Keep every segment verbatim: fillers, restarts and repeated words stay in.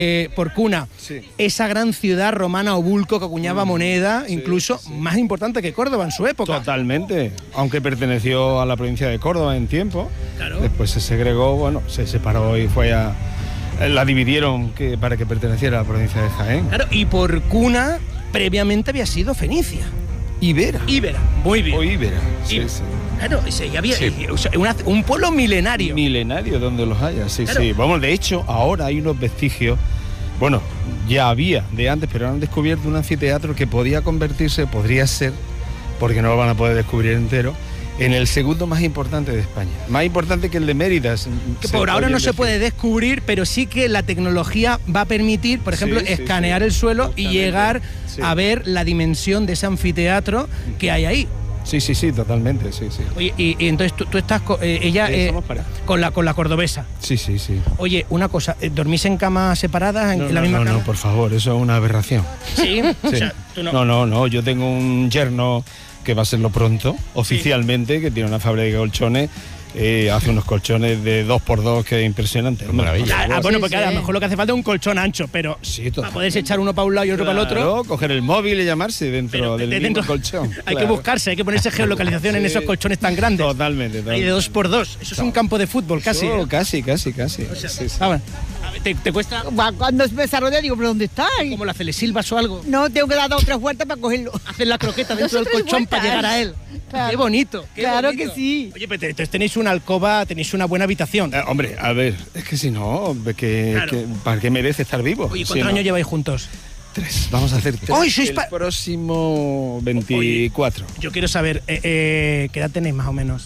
Eh, Porcuna, sí. esa gran ciudad romana Obulco que acuñaba moneda, sí, incluso sí. más importante que Córdoba en su época. Totalmente, aunque perteneció a la provincia de Córdoba en tiempo, claro. Después se segregó, bueno, se separó y fue a... La dividieron que, para que perteneciera a la provincia de Jaén. Claro, y Porcuna previamente había sido Fenicia. Ibera. Ibera, muy bien. O Ibera, sí, Ibera. sí. Claro, ese, había, sí. o sea, una, un pueblo milenario. Milenario, donde los haya, sí, claro. sí. Vamos, de hecho, ahora hay unos vestigios, bueno, ya había de antes, pero han descubierto un anfiteatro que podía convertirse, podría ser, porque no lo van a poder descubrir entero, en el segundo más importante de España. Más importante que el de Mérida. Que por ahora no se puede descubrir, pero sí que la tecnología va a permitir, por ejemplo, sí, sí, escanear sí, el suelo totalmente. Y llegar sí. a ver la dimensión de ese anfiteatro que hay ahí. Sí, sí, sí, totalmente, sí, sí. Oye, y, y entonces tú, tú estás con eh, ella sí, eh, con la con la cordobesa. Sí, sí, sí. Oye, una cosa, ¿dormís en camas separadas, en no, la no, misma no, cama? No, por favor, eso es una aberración. Sí, sí. O sea, tú no. no, no, no, yo tengo un yerno que va a serlo pronto, oficialmente, sí. que tiene una fábrica de colchones. Eh, hace unos colchones de dos por dos que es impresionante. Maravilla. Ah, bueno, porque sí, sí. a lo mejor lo que hace falta es un colchón ancho, pero sí, para poderse echar uno para un lado y otro claro, para el otro. Coger el móvil y llamarse dentro pero, del de dentro, mismo colchón. Hay claro. que buscarse, hay que ponerse geolocalización sí. en esos colchones tan grandes. Totalmente. totalmente. Y de dos por dos. Eso es un campo de fútbol, casi. Oh, ¿eh? Casi, casi, casi. O sea, sí, sí. Ah, bueno. ¿Te, ¿Te cuesta? Cuando me desarrolla digo, ¿pero dónde está? ¿Como la Celesilvas o algo? No, tengo que dar dos o tres vueltas para cogerlo. Hacer la croqueta dentro del colchón para llegar a él. Claro. Qué bonito. Qué claro bonito. que sí. Oye, pero entonces tenéis una alcoba, tenéis una buena habitación. Eh, hombre, a ver, es que si no, que, claro. que, ¿para qué merece estar vivo? Oye, ¿cuántos si años no? lleváis juntos? Tres. Vamos a hacer tres. Hoy sois el pa... próximo veinticuatro. Oye, yo quiero saber, eh, eh, ¿qué edad tenéis más o menos?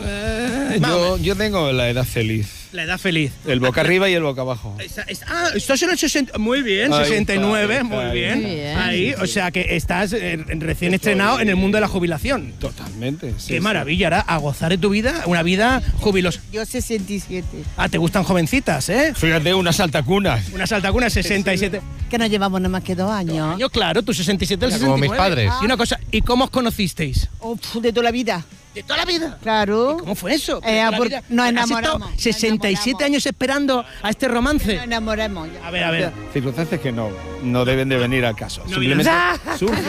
Eh, yo, yo tengo la edad feliz. La edad feliz. El boca arriba y el boca abajo. Esta, esta, ah, estás en el sesenta. Muy bien, ahí sesenta y nueve, está, muy, bien. muy bien. Ahí, o sea que estás eh, recién Estoy estrenado en el mundo de la jubilación. Totalmente. Sí, Qué sí. maravilla, ahora a gozar de tu vida, una vida jubilosa. Yo sesenta y siete. Ah, te gustan jovencitas, ¿eh? Fíjate, unas altacunas. Unas altacunas, sesenta y siete. Que nos llevamos nada más que dos años. Yo, claro, tú sesenta y siete, el Como sesenta y nueve. mis padres. Y una cosa, ¿y cómo os conocisteis? Oh, de toda la vida. ¿De toda la vida? Claro. ¿Y cómo fue eso? Eh, por, nos enamoramos. ¿Has estado sesenta y siete años esperando a este romance? Nos enamoramos. Ya. A ver, a ver. Circunstancias que no, no deben de venir al caso. No Simplemente surge.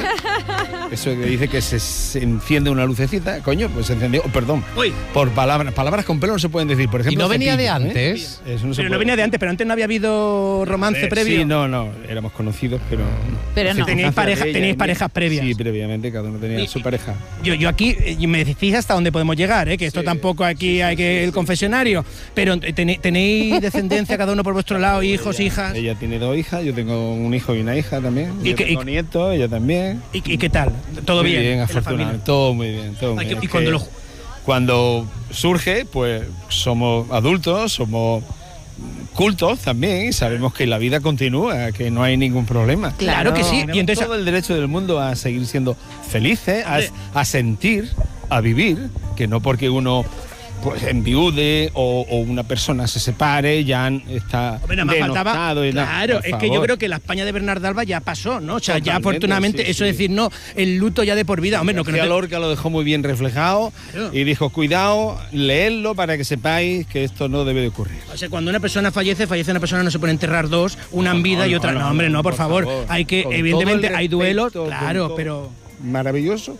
Eso que dice que se, se enciende una lucecita, coño, pues se encendió. Oh, perdón. Uy. Por palabras, palabras con pelo no se pueden decir. Por ejemplo, ¿Y no venía cepillo, de antes? ¿eh? Eso no se Pero puede. no venía de antes, pero antes no había habido romance Eh, previo. Sí, no, no, éramos conocidos, pero no. Pero no. Teníais, pareja, de ella teníais y parejas mí. previas. Sí, previamente, cada uno tenía Y- su pareja. Yo, yo aquí, eh, me decís hasta dónde podemos llegar, ¿eh? Que esto Sí, tampoco aquí hay que el confesionario, pero tenéis, tenéis descendencia cada uno por vuestro lado, hijos, ella, hijas. Ella tiene dos hijas, yo tengo un hijo y una hija también. ¿Y Yo qué- tengo y- nietos, ella también. ¿Y, y qué tal? ¿Todo Muy bien? bien, en la afortunadamente. familia? Todo muy bien, todo muy Ay, bien. y Es cuando que lo- cuando surge, pues somos adultos, somos cultos también y sabemos que la vida continúa, que no hay ningún problema. Claro que sí. Tenemos Y entonces, todo el derecho del mundo a seguir siendo felices, a, Hombre. a sentir, a vivir, que no porque uno pues enviude o, o una persona se separe ya está hombre, nada más faltaba. denostado y nada. Claro, Por es que yo favor. creo que la España de Bernardo Alba ya pasó, ¿no? O sea, ya Totalmente, afortunadamente, sí, eso sí. decir, no, el luto ya de por vida. Hombre, no que no García te- Lorca lo dejó muy bien reflejado Claro. y dijo, cuidado, leedlo para que sepáis que esto no debe de ocurrir. O sea, cuando una persona fallece, fallece una persona, no se puede enterrar dos, una en No, vida y no, otra. No, no, hombre, no, no, por, por favor. favor. Hay que, Con evidentemente, todo el hay duelos, respeto, con claro, todo. pero, Maravilloso.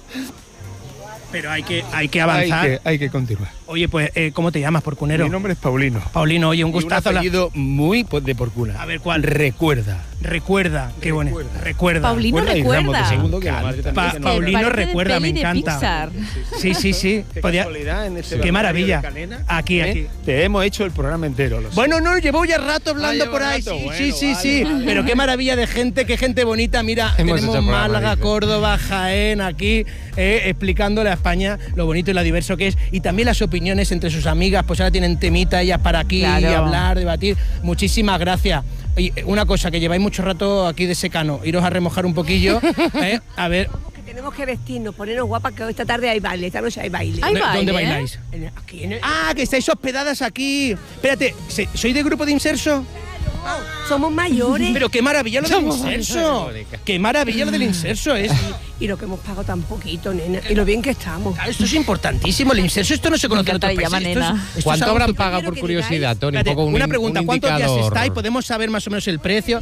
pero hay que, hay que avanzar. Hay que, hay que continuar. Oye, pues, eh, ¿cómo te llamas, porcunero? Mi nombre es Paulino. Paulino, oye, un Y gustazo. un la- apellido muy pues, de porcuna. A ver, ¿cuál? Recuerda. Recuerda, qué bueno. Recuerda. Recuerda. Paulino Recuerda y recuerda. Ramos de segundo, que la Claro. madre también Pa- se nos- Paulino Parece de recuerda, me peli de encanta. Pixar. Sí, sí, sí. Qué Podía- casualidad en este Qué balneario maravilla. de Canena, Aquí, ¿eh? aquí. Te hemos hecho el programa entero. Lo sé. Bueno, no, llevo ya rato hablando Ah, por lleva ahí. rato, Sí, bueno, sí, sí, vale, sí. vale. Pero qué maravilla de gente, qué gente bonita. Mira, Hemos hecho tenemos el programa, Málaga, dice. Córdoba, Jaén, aquí, eh, explicándole a España lo bonito y lo diverso que es. Y también las opiniones entre sus amigas, pues ahora tienen temita ellas para aquí Claro. y hablar, debatir. Muchísimas gracias. Y una cosa, que lleváis mucho rato aquí de secano, iros a remojar un poquillo, ¿eh? A ver, Que tenemos que vestirnos, ponernos guapas, que esta tarde hay baile, esta noche hay baile. Hay ¿dónde baile, ¿eh? bailáis? En el- aquí en el- Ah, que estáis hospedadas aquí. Espérate, ¿se- ¿sois de grupo de Inserso? Somos mayores. Pero qué maravilla lo del inserso. Qué maravilla lo del inserso es. Y lo que hemos pagado tan poquito, nena. Y lo bien que estamos. Claro, esto es importantísimo. El inserso, esto no se conoce en otros países. Esto es, esto ¿Cuánto es habrán que... pagado por curiosidad, Tony? Un poco un, una pregunta, un ¿cuántos días indicador. estáis? ¿Podemos saber más o menos el precio?